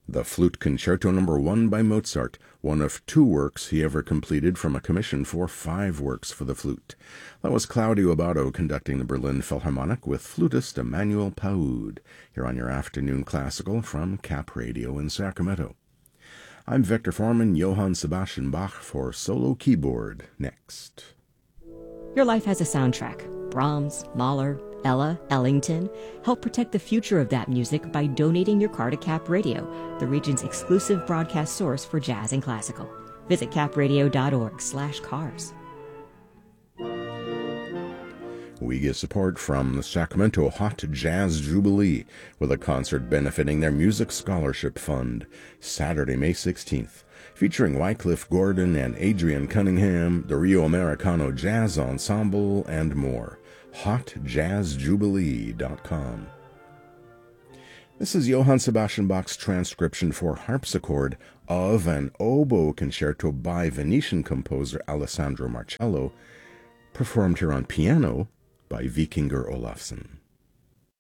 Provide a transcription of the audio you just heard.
The Flute Concerto No. 1 by Mozart, one of 2 works he ever completed from a commission for 5 works for the flute. That was Claudio Abbado conducting the Berlin Philharmonic with flutist Emmanuel Paoud, here on your Afternoon Classical from Cap Radio in Sacramento. I'm Victor Foreman, Johann Sebastian Bach for Solo Keyboard. Next. Your life has a soundtrack. Brahms, Mahler, Ella, Ellington. Help protect the future of that music by donating your car to Cap Radio, the region's exclusive broadcast source for jazz and classical. Visit capradio.org/cars. We get support from the Sacramento Hot Jazz Jubilee with a concert benefiting their Music Scholarship Fund, Saturday, May 16th, featuring Wycliffe Gordon and Adrian Cunningham, the Rio Americano Jazz Ensemble, and more. HotJazzJubilee.com. This is Johann Sebastian Bach's transcription for harpsichord of an oboe concerto by Venetian composer Alessandro Marcello, performed here on piano by Vikingur Olafsson.